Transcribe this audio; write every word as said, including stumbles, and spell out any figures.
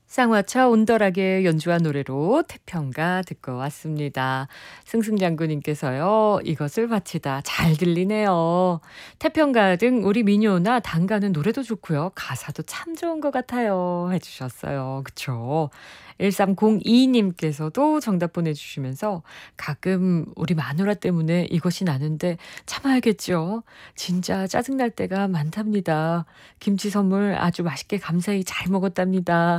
쌍화차 온덜하게 연주한 노래로 태평가 듣고 왔습니다. 승승장구님께서요. 이것을 바치다 잘 들리네요. 태평가 등 우리 민요나 단가는 노래도 좋고요. 가사도 참 좋은 것 같아요. 해주셨어요. 그쵸? 일삼공이 님께서도 정답 보내주시면서 가끔 우리 마누라 때문에 이것이 나는데 참아야겠죠. 진짜 짜증날 때가 많답니다. 김치 선물 아주 맛있게 감사히 잘 먹었답니다.